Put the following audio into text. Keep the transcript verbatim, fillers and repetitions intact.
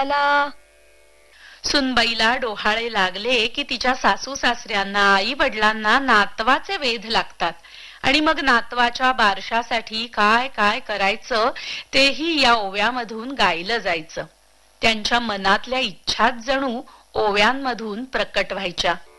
झाला. सुनबाईला डोहाळे लागले की तिच्या सासू सासऱ्यांना आई वडिलांना नातवाचे वेध लागतात आणि मग नातवाच्या बारशासाठी काय काय करायचं तेही या ओव्यामधून गायलं जायचं. त्यांच्या मनातल्या इच्छाच जणू ओव्यांमधून प्रकट व्हायच्या.